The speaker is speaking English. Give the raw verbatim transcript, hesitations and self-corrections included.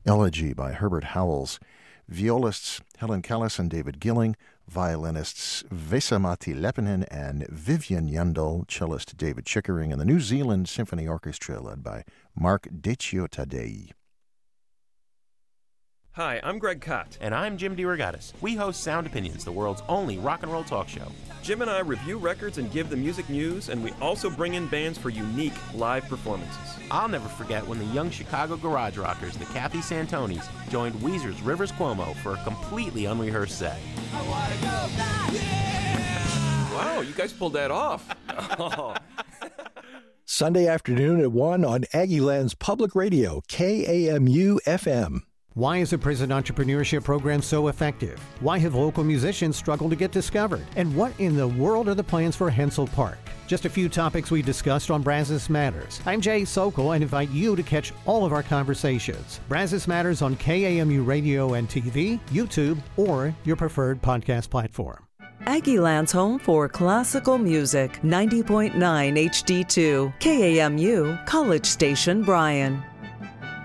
Elegy by Herbert Howells. Violists Helen Callis and David Gilling. Violinists Vesamati Lepinen and Vivian Yundel. Cellist David Chickering. And the New Zealand Symphony Orchestra led by Mark Decio Tadei. Hi, I'm Greg Kot. And I'm Jim DeRogatis. We host Sound Opinions, the world's only rock and roll talk show. Jim and I review records and give the music news, and we also bring in bands for unique live performances. I'll never forget when the young Chicago garage rockers, the Kathy Santonis, joined Weezer's Rivers Cuomo for a completely unrehearsed set. I wanna go back. Yeah! Wow, you guys pulled that off. Oh. Sunday afternoon at one on Aggieland's Public Radio, K A M U F M. Why is the Prison Entrepreneurship Program so effective? Why have local musicians struggled to get discovered? And what in the world are the plans for Hensel Park? Just a few topics we discussed on Brazos Matters. I'm Jay Sokol and invite you to catch all of our conversations. Brazos Matters on K A M U Radio and T V, YouTube, or your preferred podcast platform. Aggieland's home for classical music, ninety point nine H D two, K A M U, College Station, Bryan.